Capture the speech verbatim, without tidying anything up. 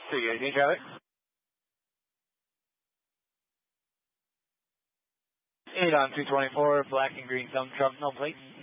three eighteen traffic. eight on two twenty-four, black and green dump truck, no plate.